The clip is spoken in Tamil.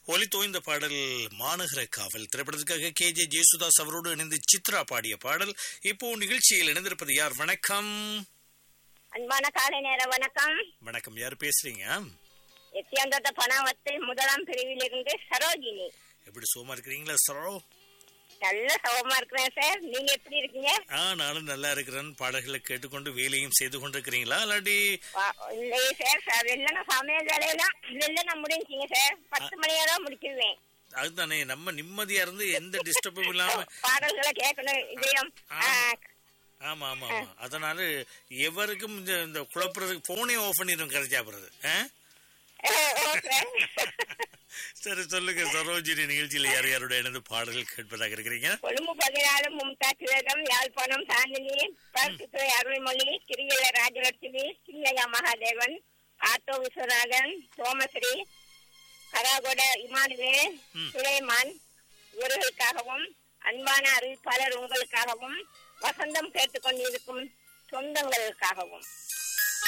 ஒலி தோய்ந்த பாடல் மாநகர காவல் திரைப்படத்துக்காக KJ ஜேசுதாஸ் அவரோடு இணைந்து சித்ரா பாடிய பாடல். இப்போ நிகழ்ச்சியில் இணைந்திருப்பது யார்? வணக்கம். அன்பான காலை நேர வணக்கம். வணக்கம், யார் பேசுறீங்க? எத்தியாந்தோட்ட பணவத்தை முதலாம் பிரிவிலிருந்து சரோஜினி. எப்படி சுகமா இருக்கிறீங்களா சரோ? நல்ல சுகமா இருக்கிறேன் சார். நீங்க எப்படி இருக்கீங்க? நானும் நல்லா இருக்கிறேன். பாடல்களை கேட்டுக்கொண்டு வேலையும் செய்து கொண்டிருக்கிறீங்களா? இல்லாட்டி இல்லையே சார். இல்லைன்னா சமையல் வேலையெல்லாம் இல்லைன்னா முடிஞ்சுங்க சார். 10 மணியாதான் முடிச்சிருவேன். அதுதானே, நம்ம நிம்மதியா இருந்து எந்த டிஸ்டர்பும் இல்லாம பாடல்களை கேட்கணும். இதயம் ஆமா ஆமா ஆமா. அதனால எவருக்கும் இந்த குழப்பறதுக்கு போனே ஆஃப் பண்ணிடும் கரைச்சாப்படுறது. சரி, சொல்லுங்க சரோஜினி, நிகழ்ச்சியில யார் யாரோட இணைந்து பாடல்கள் கேட்பதாக இருக்கிறீங்க? கொழும்பு 14 மும்தாஜ் வேகம், யாழ்ப்பாணம் சாந்தினி, பருத்துறை அருள்மொழி, கிரியல ராஜலட்சுமி, சிங்கையா மகாதேவன், ஆட்டோ விஸ்வநாதன், சோமஸ்ரீ, கராகோட இமானுவேல், சுலைமான் இவர்களுக்காகவும், அன்பான அறிவிப்பாளர் உங்களுக்காகவும், வசந்தம் கேட்டுக்கொண்டிருக்கும் சொந்தங்களுக்காகவும்.